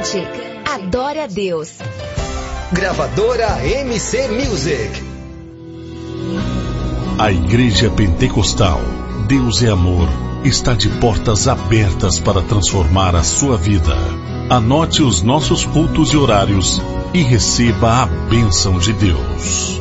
Cante, adore a Deus. Gravadora MC Music. A Igreja Pentecostal Deus é Amor está de portas abertas para transformar a sua vida. Anote os nossos cultos e horários e receba a bênção de Deus.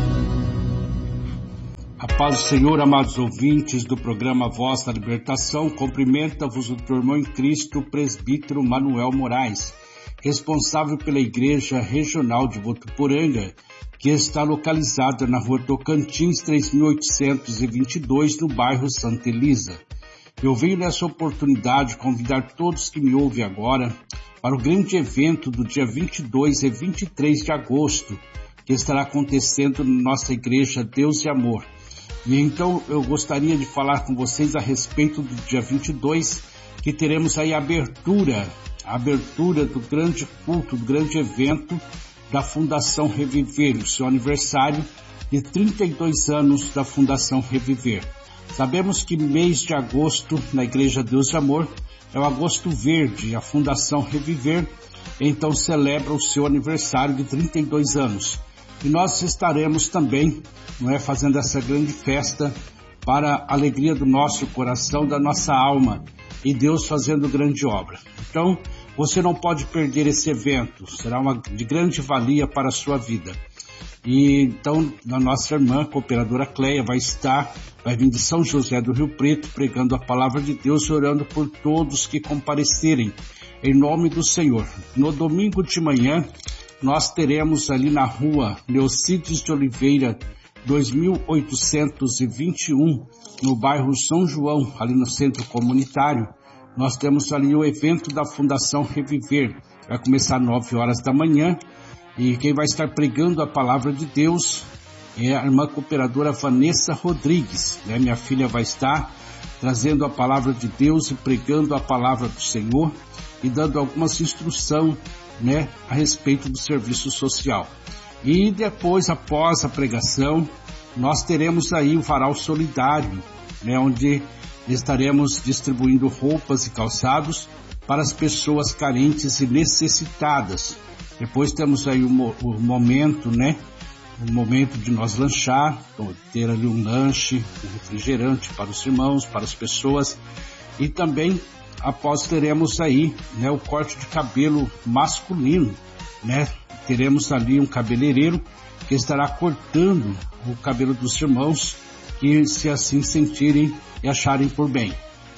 A paz do Senhor, amados ouvintes do programa Voz da Libertação, cumprimenta-vos o teu irmão em Cristo, o presbítero Manuel Moraes, responsável pela Igreja Regional de Votuporanga, que está localizada na Rua Tocantins 3822, no bairro Santa Elisa. Eu venho nessa oportunidade convidar todos que me ouvem agora para o grande evento do dia 22 e 23 de agosto, que estará acontecendo na nossa Igreja Deus e Amor. E então eu gostaria de falar com vocês a respeito do dia 22, que teremos aí a abertura do grande culto, do grande evento da Fundação Reviver, o seu aniversário de 32 anos da Fundação Reviver. Sabemos que mês de agosto na Igreja Deus e Amor é o agosto verde, a Fundação Reviver então celebra o seu aniversário de 32 anos. E nós estaremos também, fazendo essa grande festa para a alegria do nosso coração, da nossa alma, e Deus fazendo grande obra. Então, você não pode perder esse evento, será de grande valia para a sua vida. E então, a nossa irmã, cooperadora Cleia, vai vir de São José do Rio Preto, pregando a palavra de Deus e orando por todos que comparecerem, em nome do Senhor. No domingo de manhã, nós teremos ali na rua Leocides de Oliveira, 2821, no bairro São João, ali no centro comunitário. Nós temos ali o evento da Fundação Reviver. Vai começar às 9 horas da manhã e quem vai estar pregando a palavra de Deus é a irmã cooperadora Vanessa Rodrigues. Minha filha vai estar trazendo a palavra de Deus e pregando a palavra do Senhor e dando algumas instruções a respeito do serviço social. E depois, após a pregação, nós teremos aí o Varal Solidário, onde estaremos distribuindo roupas e calçados para as pessoas carentes e necessitadas. Depois temos aí o momento, o momento de nós lanchar, ter ali um lanche, um refrigerante para os irmãos, para as pessoas. E também, após teremos aí, o corte de cabelo masculino, Teremos ali um cabeleireiro que estará cortando o cabelo dos irmãos que se assim sentirem e acharem por bem,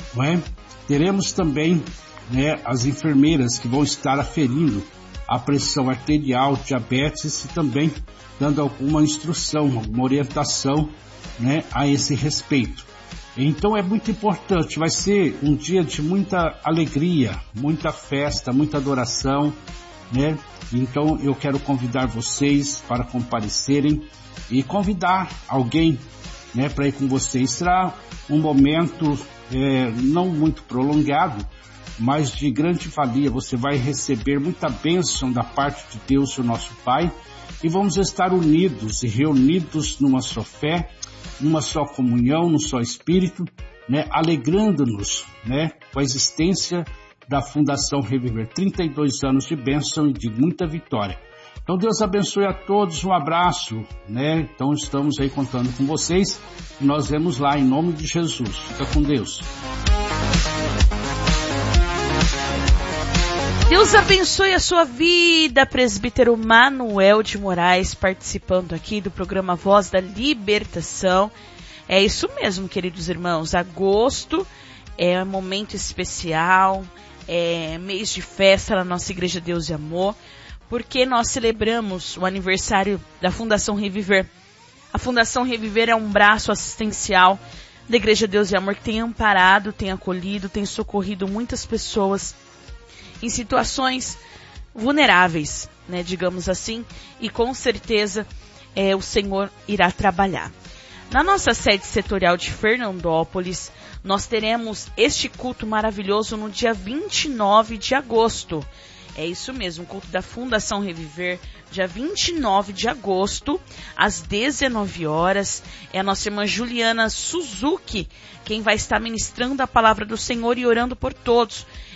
Teremos também, as enfermeiras que vão estar aferindo a pressão arterial, diabetes e também dando alguma instrução, alguma orientação, a esse respeito. Então é muito importante, vai ser um dia de muita alegria, muita festa, muita adoração, Então eu quero convidar vocês para comparecerem e convidar alguém, para ir com vocês. Será um momento não muito prolongado, mas de grande valia. Você vai receber muita bênção da parte de Deus, o nosso Pai, e vamos estar unidos e reunidos numa só fé, numa só comunhão, num só Espírito, alegrando-nos, com a existência da Fundação Reviver. 32 anos de bênção e de muita vitória. Então Deus abençoe a todos, um abraço, Então estamos aí contando com vocês e nós vemos lá em nome de Jesus. Fica com Deus. Deus abençoe a sua vida, presbítero Manuel de Moraes, participando aqui do programa Voz da Libertação. É isso mesmo, queridos irmãos, agosto é um momento especial, é mês de festa na nossa Igreja Deus e Amor, porque nós celebramos o aniversário da Fundação Reviver. A Fundação Reviver é um braço assistencial da Igreja Deus e Amor que tem amparado, tem acolhido, tem socorrido muitas pessoas em situações vulneráveis, digamos assim, e com certeza o Senhor irá trabalhar. Na nossa sede setorial de Fernandópolis, nós teremos este culto maravilhoso no dia 29 de agosto. É isso mesmo, o culto da Fundação Reviver, dia 29 de agosto, às 19 horas. É a nossa irmã Juliana Suzuki quem vai estar ministrando a palavra do Senhor e orando por todos.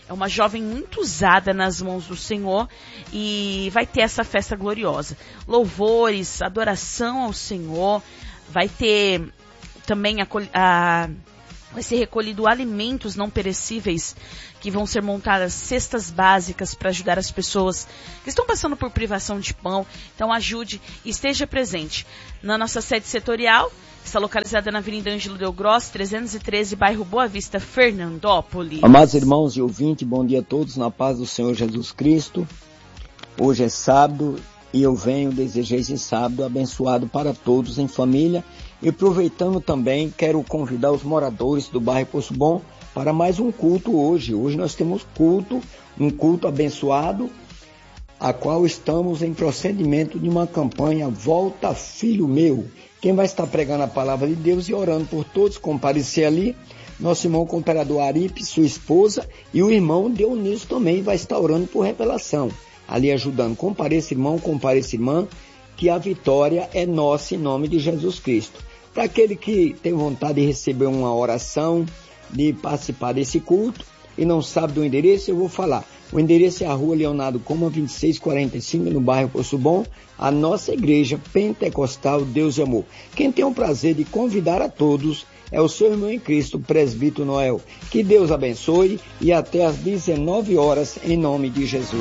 é uma jovem muito usada nas mãos do Senhor e vai ter essa festa gloriosa. Louvores, adoração ao Senhor, vai ter também vai ser recolhido alimentos não perecíveis, que vão ser montadas cestas básicas para ajudar as pessoas que estão passando por privação de pão. Então ajude e esteja presente na nossa sede setorial, está localizada na Avenida Ângelo Del Grosso, 313, bairro Boa Vista, Fernandópolis. Amados irmãos e ouvintes, bom dia a todos, na paz do Senhor Jesus Cristo. Hoje é sábado e eu venho desejar esse sábado abençoado para todos em família. E aproveitando também, quero convidar os moradores do bairro Poço Bom para mais um culto hoje. Hoje nós temos um culto abençoado, a qual estamos em procedimento de uma campanha Volta Filho Meu. Quem vai estar pregando a palavra de Deus e orando por todos, comparecer ali, nosso irmão cooperador Aripe, sua esposa, e o irmão Dionísio também vai estar orando por revelação, ali ajudando. Compareça irmão, compareça irmã, que a vitória é nossa em nome de Jesus Cristo. Para aquele que tem vontade de receber uma oração, de participar desse culto e não sabe do endereço, eu vou falar. O endereço é a Rua Leonardo Coma, 2645, no bairro Poço Bom, a nossa igreja pentecostal Deus e Amor. Quem tem o prazer de convidar a todos é o seu irmão em Cristo, presbítero Noel. Que Deus abençoe e até às 19 horas, em nome de Jesus.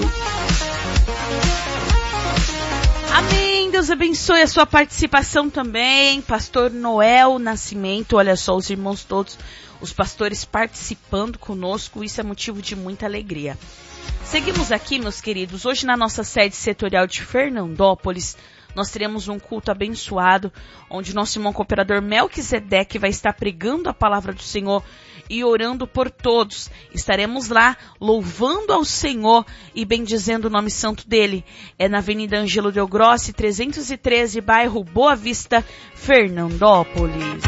Amém, Deus abençoe a sua participação também, pastor Noel Nascimento, olha só, os irmãos todos, os pastores participando conosco, isso é motivo de muita alegria. Seguimos aqui, meus queridos, hoje na nossa sede setorial de Fernandópolis, nós teremos um culto abençoado, onde nosso irmão cooperador Melquisedeque vai estar pregando a palavra do Senhor e orando por todos. Estaremos lá louvando ao Senhor e bendizendo o nome santo dele. É na Avenida Ângelo Del Grosso, 313, bairro Boa Vista, Fernandópolis.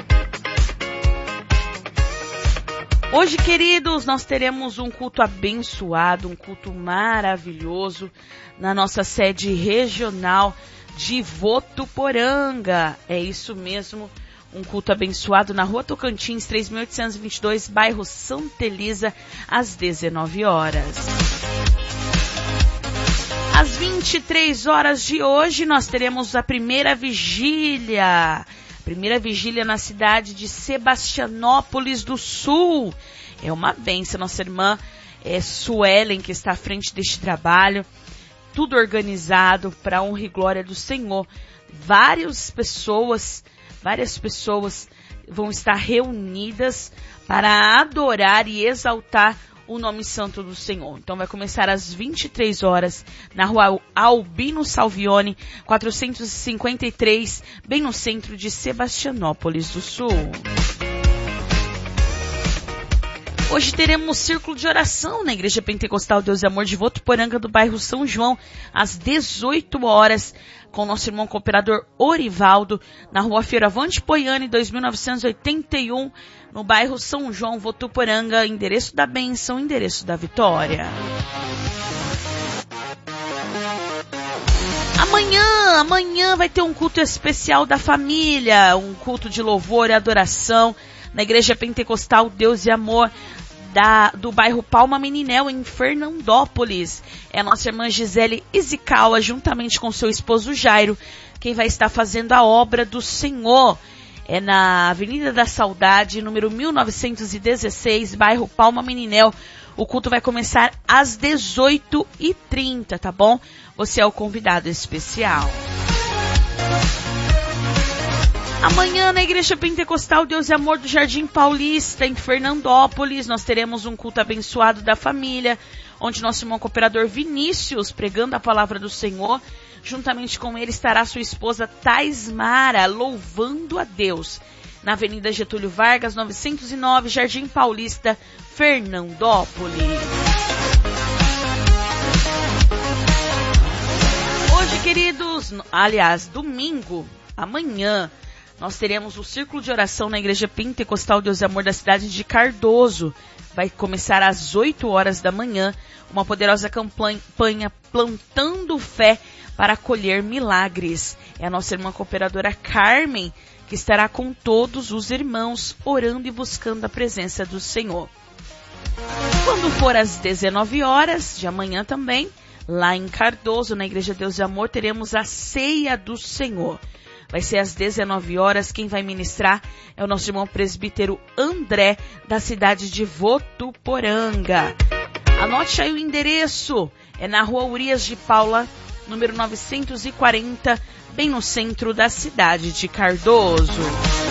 Hoje, queridos, nós teremos um culto abençoado, um culto maravilhoso na nossa sede regional de Votuporanga. É isso mesmo, um culto abençoado na Rua Tocantins, 3.822, bairro Santa Elisa, às 19 horas. Às 23 horas de hoje, nós teremos a primeira vigília na cidade de Sebastianópolis do Sul. É uma bênção, nossa irmã Suelen, que está à frente deste trabalho. Tudo organizado para a honra e glória do Senhor. Várias pessoas vão estar reunidas para adorar e exaltar o nome santo do Senhor. Então vai começar às 23 horas na Rua Albino Salvione, 453, bem no centro de Sebastianópolis do Sul. Hoje teremos círculo de oração na Igreja Pentecostal Deus e Amor de Votuporanga, do bairro São João, às 18 horas, com o nosso irmão cooperador Orivaldo, na Rua Fioravante Poiani, 2981, no bairro São João, Votuporanga, endereço da bênção, endereço da vitória. Amanhã vai ter um culto especial da família, um culto de louvor e adoração na Igreja Pentecostal Deus e Amor, do bairro Palma Meninel, em Fernandópolis. É a nossa irmã Gisele Izikawa, juntamente com seu esposo Jairo, quem vai estar fazendo a obra do Senhor. É na Avenida da Saudade, número 1916, bairro Palma Meninel. O culto vai começar às 18h30, tá bom? Você é o convidado especial. Amanhã, na Igreja Pentecostal Deus e Amor do Jardim Paulista, em Fernandópolis, nós teremos um culto abençoado da família, onde nosso irmão cooperador Vinícius, pregando a palavra do Senhor, juntamente com ele estará sua esposa Taismara, louvando a Deus, na Avenida Getúlio Vargas, 909, Jardim Paulista, Fernandópolis. Hoje, queridos, domingo, amanhã, nós teremos o círculo de oração na Igreja Pentecostal Deus e Amor da cidade de Cardoso. Vai começar às 8 horas da manhã, uma poderosa campanha Plantando Fé para colher milagres. É a nossa irmã cooperadora Carmen, que estará com todos os irmãos, orando e buscando a presença do Senhor. Quando for às 19 horas de amanhã também, lá em Cardoso, na Igreja Deus e Amor, teremos a Ceia do Senhor. Vai ser às 19 horas, quem vai ministrar é o nosso irmão presbítero André, da cidade de Votuporanga. Anote aí o endereço, é na Rua Urias de Paula, número 940, bem no centro da cidade de Cardoso.